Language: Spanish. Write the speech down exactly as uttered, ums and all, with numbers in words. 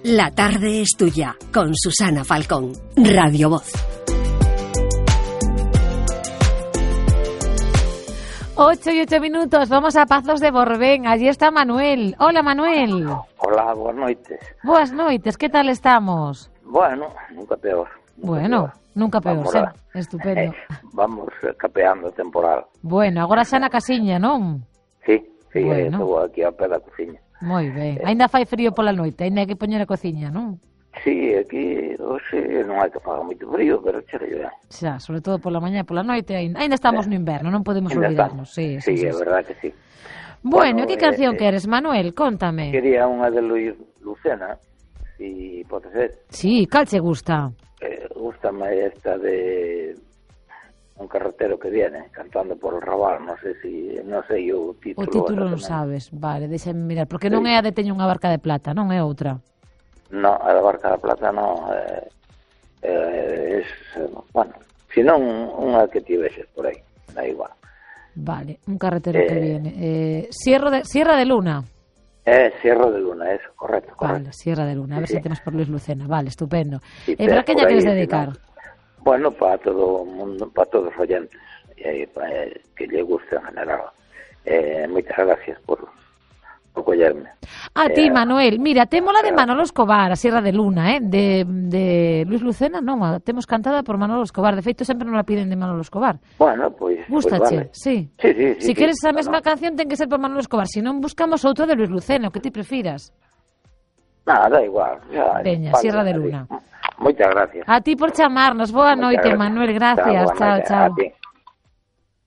La tarde es tuya, con Susana Falcón, Radio Voz. Ocho y ocho minutos, vamos a Pazos de Borbén, allí está Manuel. Hola, Manuel. Hola, buenas noites. Buenas noites, ¿qué tal estamos? Bueno, nunca peor. Nunca bueno, peor. nunca peor, Vamos sí, a... estupendo. Vamos capeando temporal. Bueno, agora xa na casiña, non? Sí, sí, bueno. estou aquí a pé da cociña. Moi ben, Eh, ainda fai frío pola noite, ainda hai que poñer a cociña, non? Sí, aquí hoxe non hai que faga moito frío, pero chale ben. Xa, sobre todo pola mañá e pola noite, ainda, ainda estamos no inverno, non podemos Ainda olvidarnos. Sí, estamos. sí, Sí, sí, é sí. verdad que sí. Bueno, Bueno, que canción eh, queres, Manuel? Contame. Quería unha de Luis Lucena, si pode ser. Sí, cal che gusta? Eh, gústame esta de Un carretero que viene, cantando por el Raval, non sei si, non sei o título. O título non exactamente. sabes, vale, deixame mirar, porque non Sí. é a de Teño unha barca de plata, non é outra. No, a la Barca da Plata non, eh, eh, es, bueno, senón unha que ti vexes por aí, da igual. Vale, un carretero Eh, que viene. Eh, Sierra de Sierra de Luna. É Sierra de Luna, eso, correcto, Vale, correcto. Sierra de Luna, a ver Sí, se sí. temos por Luis Lucena. Vale, estupendo. Si E para tes que por lla aí, queres si dedicar? no- Bueno, para todo o mundo, para todos os oyentes, eh, pa- eh, que lle guste en general. Eh, moitas gracias por, por collerme. A ti, Eh, Manuel, mira, témola de eh, Manolo Escobar, a Sierra de Luna, eh? De, de Luis Lucena, non, a temos cantada por Manolo Escobar. De feito, sempre nos la piden de Manolo Escobar. Bueno, pois... Pues, Gústache, vale. sí. Sí, sí, sí. Si queres sí. a mesma No, no. canción, ten que ser por Manolo Escobar. Si non, buscamos outro de Luis Lucena, o que ti prefiras. Nada, da igual. Ya, Veña, vale, Sierra de así. Luna. Moitas gracias. A ti por chamarnos. Boa Moitas noite, gracias. Manuel. Chao, Gracias. boa Chao, noite. chao. A ti.